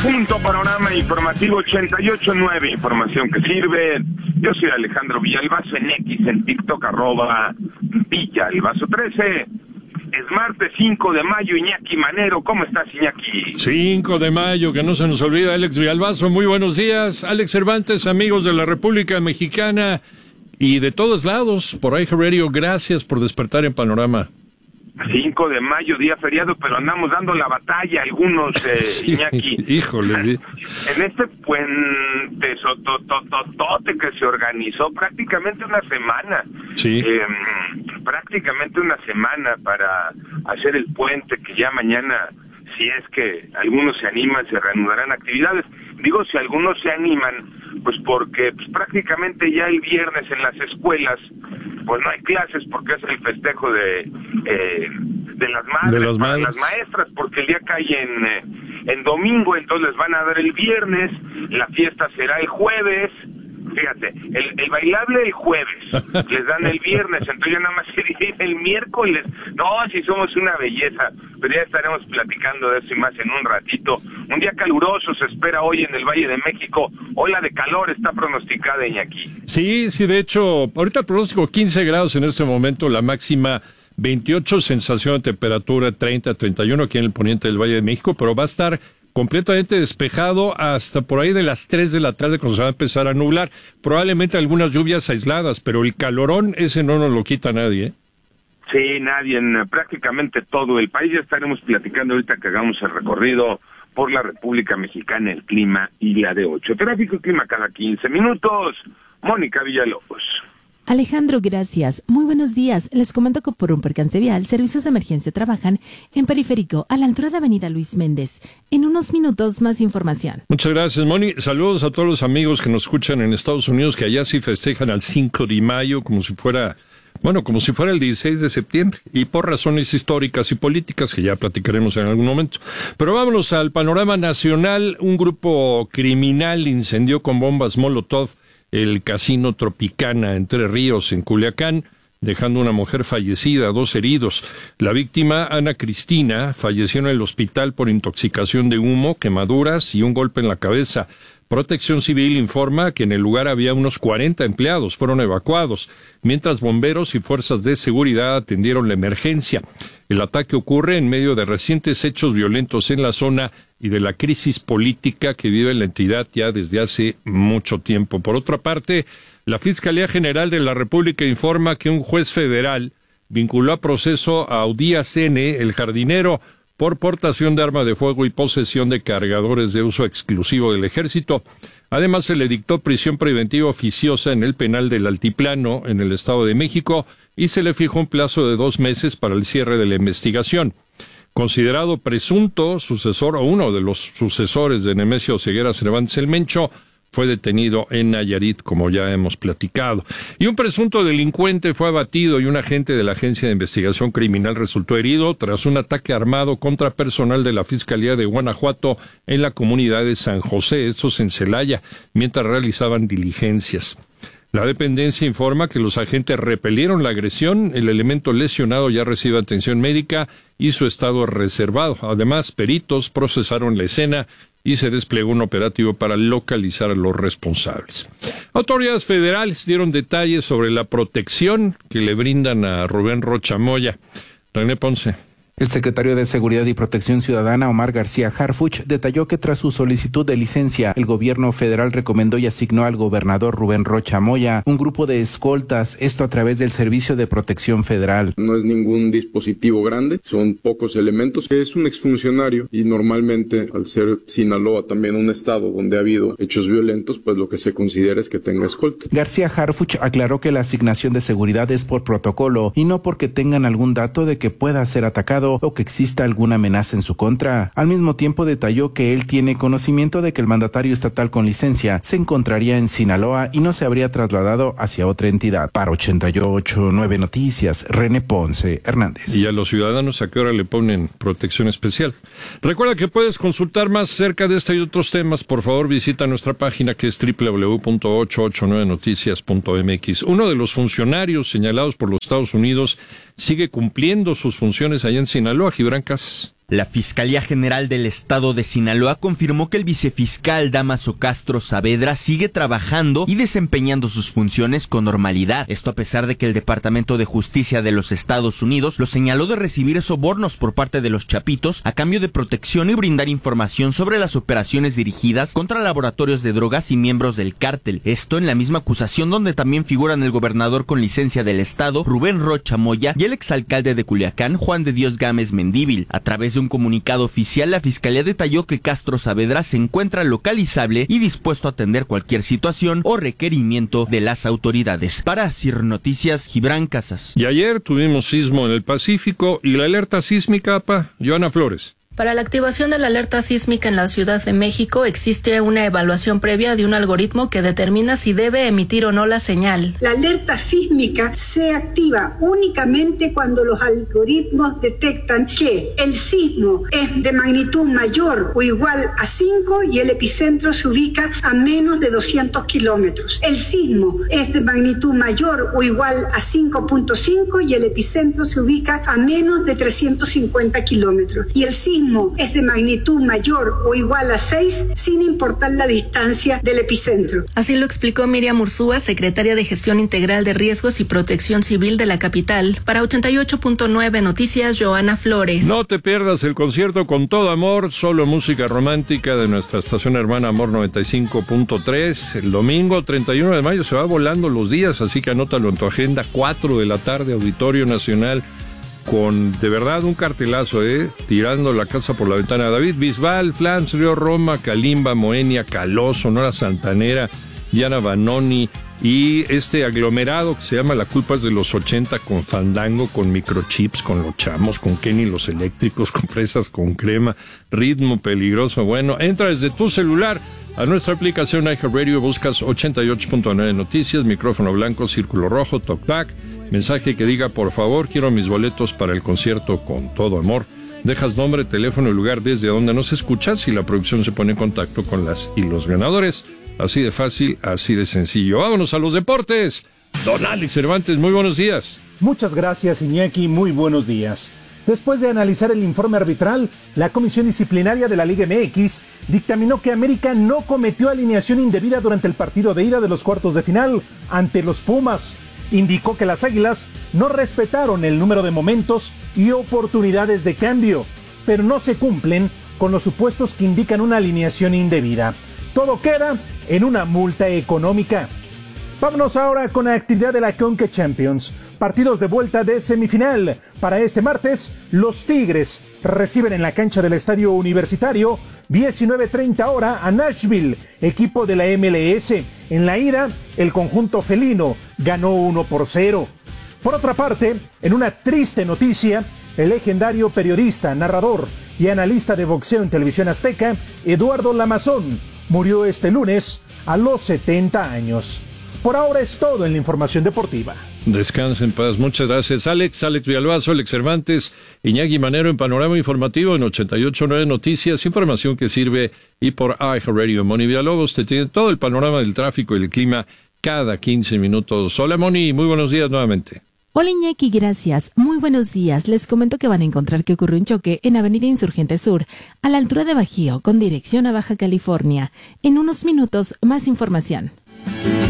Punto Panorama Informativo 88.9, información que sirve. Yo soy Alejandro Villalbazo en X, en TikTok, @Villalbazo13. Es martes 5 de mayo, Iñaki Manero. ¿Cómo estás, Iñaki? 5 de mayo, que no se nos olvida, Alex Villalbazo. Muy buenos días. Alex Cervantes, amigos de la República Mexicana y de todos lados, por iHeart Radio, gracias por despertar en Panorama. 5 de mayo, día feriado, pero andamos dando la batalla algunos, Sí, Iñaki. híjole, sí. En este puente sotototote que se organizó prácticamente una semana. Sí. Prácticamente una semana para hacer el puente, que ya mañana, si es que algunos se animan, se reanudarán actividades. Digo, si algunos se animan, pues porque prácticamente ya el viernes en las escuelas pues no hay clases, porque es el festejo de las madres, para las maestras, porque el día cae en domingo, entonces les van a dar el viernes, la fiesta será el jueves. Fíjate, el bailable el jueves, les dan el viernes, entonces ya nada más se divide el miércoles. No, si somos una belleza, pero ya estaremos platicando de eso y más en un ratito. Un día caluroso se espera hoy en el Valle de México. Ola de calor está pronosticada, Iñaki. Sí, de hecho, ahorita el pronóstico 15 grados en este momento, la máxima 28, sensación de temperatura 30, 31 aquí en el poniente del Valle de México, pero va a estar completamente despejado hasta por ahí de las 3 de la tarde cuando se va a empezar a nublar. Probablemente algunas lluvias aisladas, pero el calorón ese no nos lo quita nadie, ¿eh? Sí, nadie, en prácticamente todo el país. Ya estaremos platicando ahorita que hagamos el recorrido por la República Mexicana, el clima y la de 8. Tráfico y clima cada 15 minutos. Mónica Villalobos. Alejandro, gracias. Muy buenos días. Les comento que por un percance vial, servicios de emergencia trabajan en Periférico, a la altura de Avenida Luis Méndez. En unos minutos, más información. Muchas gracias, Moni. Saludos a todos los amigos que nos escuchan en Estados Unidos, que allá sí festejan al 5 de mayo, como si fuera el 16 de septiembre, y por razones históricas y políticas que ya platicaremos en algún momento. Pero vámonos al panorama nacional. Un grupo criminal incendió con bombas Molotov el Casino Tropicana Entre Ríos en Culiacán, dejando una mujer fallecida, 2 heridos. La víctima, Ana Cristina, falleció en el hospital por intoxicación de humo, quemaduras y un golpe en la cabeza. Protección Civil informa que en el lugar había unos 40 empleados, fueron evacuados, mientras bomberos y fuerzas de seguridad atendieron la emergencia. El ataque ocurre en medio de recientes hechos violentos en la zona y de la crisis política que vive la entidad ya desde hace mucho tiempo. Por otra parte, la Fiscalía General de la República informa que un juez federal vinculó a proceso a Udías N., el jardinero, por portación de arma de fuego y posesión de cargadores de uso exclusivo del Ejército. Además, se le dictó prisión preventiva oficiosa en el penal del Altiplano, en el Estado de México, y se le fijó un plazo de 2 meses para el cierre de la investigación. Considerado presunto sucesor o uno de los sucesores de Nemesio Ceguera Cervantes el Mencho, fue detenido en Nayarit, como ya hemos platicado. Y un presunto delincuente fue abatido y un agente de la Agencia de Investigación Criminal resultó herido tras un ataque armado contra personal de la Fiscalía de Guanajuato en la comunidad de San José, estos en Celaya, mientras realizaban diligencias. La dependencia informa que los agentes repelieron la agresión, el elemento lesionado ya recibe atención médica y su estado reservado. Además, peritos procesaron la escena y se desplegó un operativo para localizar a los responsables. Autoridades federales dieron detalles sobre la protección que le brindan a Rubén Rocha Moya. René Ponce. El secretario de Seguridad y Protección Ciudadana, Omar García Harfuch, detalló que tras su solicitud de licencia, el gobierno federal recomendó y asignó al gobernador Rubén Rocha Moya un grupo de escoltas, esto a través del Servicio de Protección Federal. No es ningún dispositivo grande, son pocos elementos. Es un exfuncionario y normalmente, al ser Sinaloa también un estado donde ha habido hechos violentos, pues lo que se considera es que tenga escolta. García Harfuch aclaró que la asignación de seguridad es por protocolo y no porque tengan algún dato de que pueda ser atacado o que exista alguna amenaza en su contra. Al mismo tiempo detalló que él tiene conocimiento de que el mandatario estatal con licencia se encontraría en Sinaloa y no se habría trasladado hacia otra entidad. Para 88.9 Noticias, René Ponce Hernández. Y a los ciudadanos, ¿a qué hora le ponen protección especial? Recuerda que puedes consultar más acerca de este y otros temas. Por favor, visita nuestra página que es www.889noticias.mx. Uno de los funcionarios señalados por los Estados Unidos sigue cumpliendo sus funciones allá en Sinaloa, Gibran Casas. La Fiscalía General del Estado de Sinaloa confirmó que el vicefiscal Dámaso Castro Saavedra sigue trabajando y desempeñando sus funciones con normalidad. Esto a pesar de que el Departamento de Justicia de los Estados Unidos lo señaló de recibir sobornos por parte de los Chapitos a cambio de protección y brindar información sobre las operaciones dirigidas contra laboratorios de drogas y miembros del cártel. Esto en la misma acusación donde también figuran el gobernador con licencia del estado, Rubén Rocha Moya, y el exalcalde de Culiacán, Juan de Dios Gámez Mendívil. A través de un comunicado oficial, la Fiscalía detalló que Castro Saavedra se encuentra localizable y dispuesto a atender cualquier situación o requerimiento de las autoridades. Para CIR Noticias, Gibran Casas. Y ayer tuvimos sismo en el Pacífico y la alerta sísmica, Joana Flores. Para la activación de la alerta sísmica en la Ciudad de México existe una evaluación previa de un algoritmo que determina si debe emitir o no la señal. La alerta sísmica se activa únicamente cuando los algoritmos detectan que el sismo es de magnitud mayor o igual a 5 y el epicentro se ubica a menos de 200 kilómetros. El sismo es de magnitud mayor o igual a 5.5 y el epicentro se ubica a menos de 350 kilómetros. Y el sismo es de magnitud mayor o igual a 6 sin importar la distancia del epicentro. Así lo explicó Miriam Ursúa, secretaria de Gestión Integral de Riesgos y Protección Civil de la capital. Para 88.9 Noticias, Joana Flores. No te pierdas el concierto Con Todo Amor, solo música romántica de nuestra estación hermana Amor 95.3. El domingo 31 de mayo se va volando los días, así que anótalo en tu agenda, 4 de la tarde, Auditorio Nacional. Con, de verdad, un cartelazo, tirando la casa por la ventana. David Bisbal, Flans, Río Roma, Kalimba, Moenia, Caló, Sonora Santanera, Diana Banoni y este aglomerado que se llama La Culpa es de los 80 con Fandango, con Microchips, con Los Chamos, con Kenny Los Eléctricos, con Fresas con Crema, Ritmo Peligroso. Bueno, entra desde tu celular a nuestra aplicación iHeartRadio, buscas 88.9 Noticias, micrófono blanco, círculo rojo, talkback, mensaje que diga, por favor, quiero mis boletos para el concierto Con Todo Amor. Dejas nombre, teléfono y lugar desde donde nos escuchas y la producción se pone en contacto con las y los ganadores. Así de fácil, así de sencillo. Vámonos a los deportes. Don Alex Cervantes, muy buenos días. Muchas gracias, Iñaki, muy buenos días. Después de analizar el informe arbitral, la Comisión Disciplinaria de la Liga MX dictaminó que América no cometió alineación indebida durante el partido de ida de los cuartos de final ante los Pumas. Indicó que las Águilas no respetaron el número de momentos y oportunidades de cambio, pero no se cumplen con los supuestos que indican una alineación indebida. Todo queda en una multa económica. Vámonos ahora con la actividad de la Conca Champions. Partidos de vuelta de semifinal. Para este martes, los Tigres reciben en la cancha del Estadio Universitario 19:30 hora a Nashville, equipo de la MLS. En la ida, el conjunto felino ganó 1-0. Por otra parte, en una triste noticia, el legendario periodista, narrador y analista de boxeo en Televisión Azteca, Eduardo Lamazón, murió este lunes a los 70 años. Por ahora es todo en la información deportiva. Descansa en paz. Muchas gracias, Alex Villalbazo, Alex Cervantes, Iñaki Manero en Panorama Informativo en 88.9 Noticias, información que sirve, y por iHeartRadio. Moni Villalobos te tiene todo el panorama del tráfico y el clima cada 15 minutos. Hola, Moni, muy buenos días nuevamente. Hola, Iñaki, gracias. Muy buenos días. Les comento que van a encontrar que ocurrió un choque en Avenida Insurgente Sur, a la altura de Bajío, con dirección a Baja California. En unos minutos, más información.